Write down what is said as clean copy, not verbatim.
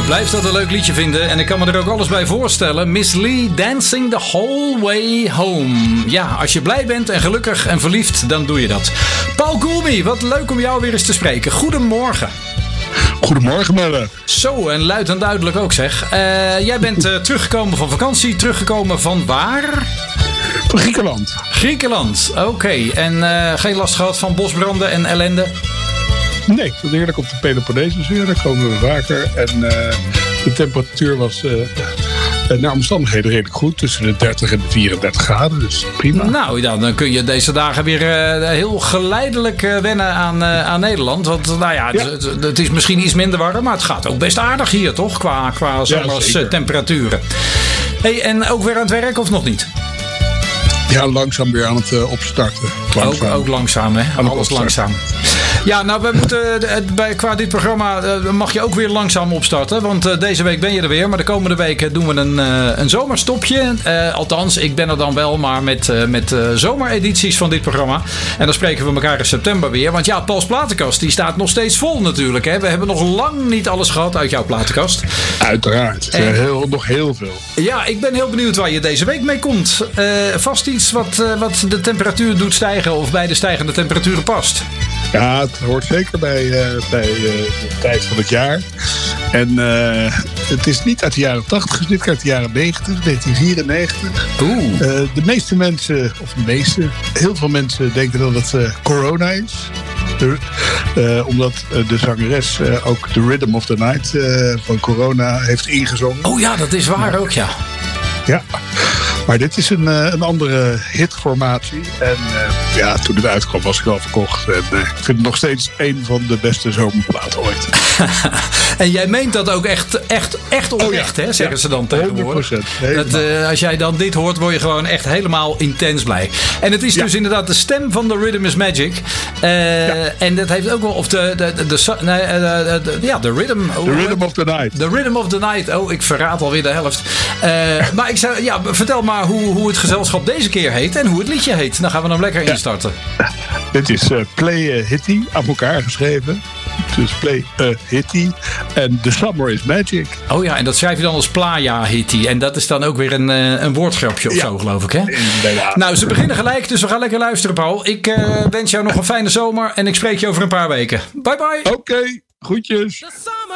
Blijf dat een leuk liedje vinden. En ik kan me er ook alles bij voorstellen. Miss Li, Dancing the Whole Way Home. Ja, als je blij bent en gelukkig en verliefd, dan doe je dat. Paul Goulmy, wat leuk om jou weer eens te spreken. Goedemorgen. Goedemorgen, Melle. Zo, en luid en duidelijk ook zeg. Jij bent teruggekomen van vakantie. Teruggekomen van waar? Van Griekenland. Griekenland, oké. En geen last gehad van bosbranden en ellende? Nee, ik zat heerlijk op de Peloponnesus weer. Daar komen we vaker. En de temperatuur was naar omstandigheden redelijk goed. Tussen de 30 en de 34 graden. Dus prima. Nou, dan kun je deze dagen weer heel geleidelijk wennen aan Nederland. Want nou ja, het is misschien iets minder warm. Maar het gaat ook best aardig hier, toch? Qua zomerstemperaturen. Hey, en ook weer aan het werk of nog niet? Ja, langzaam weer aan het opstarten. Ook langzaam, hè? Alles langzaam. Ja, nou, we moeten qua dit programma mag je ook weer langzaam opstarten. Want deze week ben je er weer. Maar de komende week doen we een zomerstopje. Althans, ik ben er dan wel, maar met zomeredities van dit programma. En dan spreken we elkaar in september weer. Want ja, Pauls platenkast die staat nog steeds vol natuurlijk. Hè? We hebben nog lang niet alles gehad uit jouw platenkast. Uiteraard. Nog heel veel. Ja, ik ben heel benieuwd waar je deze week mee komt. Vast iets wat de temperatuur doet stijgen of bij de stijgende temperaturen past. Ja, het hoort zeker bij de tijd van het jaar. En het is niet uit de jaren 80, het is dit uit de jaren 90, 1994. De meeste mensen, heel veel mensen denken dat het corona is. Omdat de zangeres ook The Rhythm of the Night van corona heeft ingezongen. Oh ja, dat is waar ook, ja. Ja, maar dit is een andere hitformatie. En toen het uitkwam was ik al verkocht. En ik vind het nog steeds een van de beste zomerplaten ooit. En jij meent dat ook echt oprecht, hè? Zeggen ze dan tegenwoordig. 100%. Als jij dan dit hoort, word je gewoon echt helemaal intens blij. En het is dus inderdaad de stem van The Rhythm is Magic. En dat heeft ook wel... Of The Rhythm... The Rhythm of the Night. The Rhythm of the Night. Oh, ik verraad alweer de helft. Maar ik zei, vertel maar hoe het gezelschap deze keer heet en hoe het liedje heet. Dan gaan we hem lekker instarten. Dit is Play a Hitty, aan elkaar geschreven. Dus Play a Hitty en The Summer is Magic. Oh ja, en dat schrijf je dan als Playa Hitty. En dat is dan ook weer een woordgrapje of zo, geloof ik, hè? Inderdaad. Nou, ze beginnen gelijk, dus we gaan lekker luisteren, Paul. Ik wens jou nog een fijne zomer en ik spreek je over een paar weken. Bye bye. Oké, groetjes.